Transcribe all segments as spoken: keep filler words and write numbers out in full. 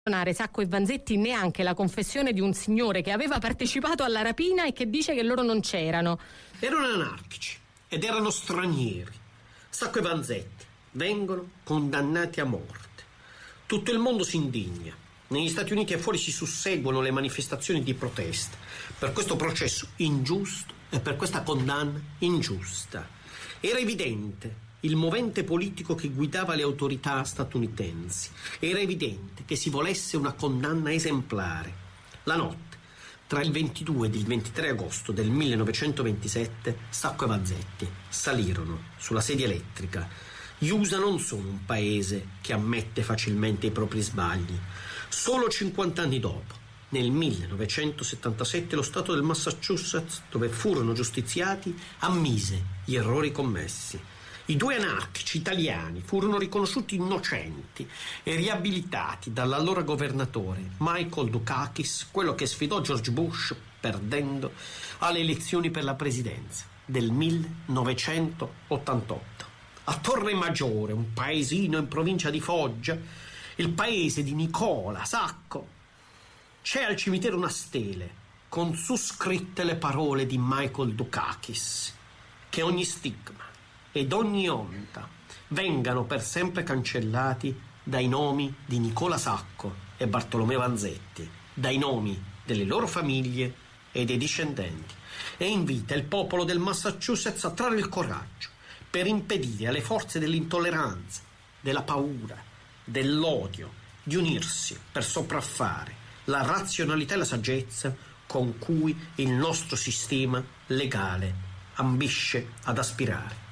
Sacco e Vanzetti neanche la confessione di un signore che aveva partecipato alla rapina e che dice che loro non c'erano. Erano anarchici ed erano stranieri. Sacco e Vanzetti vengono condannati a morte. Tutto il mondo si indigna. Negli Stati Uniti e fuori si susseguono le manifestazioni di protesta per questo processo ingiusto e per questa condanna ingiusta. Era evidente il movente politico che guidava le autorità statunitensi. Era evidente che si volesse una condanna esemplare. La notte tra il ventidue ed il ventitré agosto del millenovecentoventisette, Sacco e Vanzetti salirono sulla sedia elettrica. Gli U S A non sono un paese che ammette facilmente i propri sbagli. Solo cinquanta anni dopo, nel millenovecentosettantasette, lo Stato del Massachusetts, dove furono giustiziati, ammise gli errori commessi. I due anarchici italiani furono riconosciuti innocenti e riabilitati dall'allora governatore Michael Dukakis, quello che sfidò George Bush perdendo alle elezioni per la presidenza del millenovecentottantotto. A Torre Maggiore, un paesino in provincia di Foggia, il paese di Nicola Sacco, c'è al cimitero una stele con su scritte le parole di Michael Dukakis: che ogni stigma ed ogni onta vengano per sempre cancellati dai nomi di Nicola Sacco e Bartolomeo Vanzetti, dai nomi delle loro famiglie e dei discendenti, e invita il popolo del Massachusetts a trarre il coraggio per impedire alle forze dell'intolleranza, della paura, dell'odio di unirsi per sopraffare la razionalità e la saggezza con cui il nostro sistema legale ambisce ad aspirare.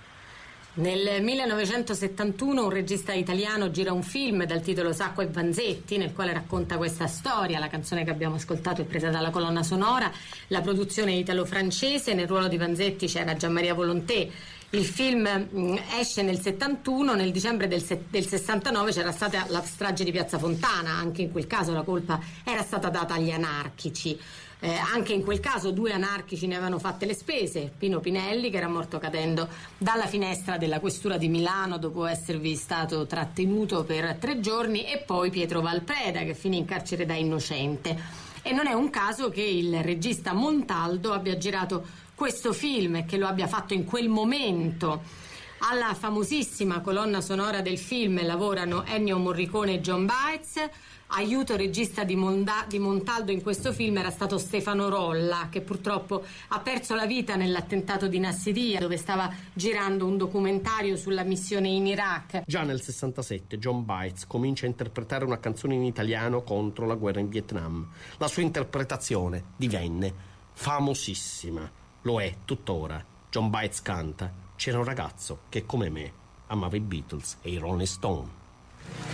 Nel millenovecentosettantuno un regista italiano gira un film dal titolo Sacco e Vanzetti, nel quale racconta questa storia. La canzone che abbiamo ascoltato è presa dalla colonna sonora. La produzione è italo-francese, nel ruolo di Vanzetti c'era Gianmaria Volonté. Il film mh, esce nel settantuno, nel dicembre del, se- del sessantanove c'era stata la strage di Piazza Fontana. Anche in quel caso la colpa era stata data agli anarchici. Eh, anche in quel caso due anarchici ne avevano fatte le spese: Pino Pinelli, che era morto cadendo dalla finestra della questura di Milano dopo esservi stato trattenuto per tre giorni, e poi Pietro Valpreda, che finì in carcere da innocente. E non è un caso che il regista Montaldo abbia girato questo film e che lo abbia fatto in quel momento. Alla famosissima colonna sonora del film lavorano Ennio Morricone e John Baez. Aiuto regista di, Monda- di Montaldo in questo film era stato Stefano Rolla, che purtroppo ha perso la vita nell'attentato di Nassiriya, dove stava girando un documentario sulla missione in Iraq. Già nel sessantasette John Baez comincia a interpretare una canzone in italiano contro la guerra in Vietnam. La sua interpretazione divenne famosissima, lo è tuttora. John Baez canta: c'era un ragazzo che come me amava i Beatles e i Rolling Stone.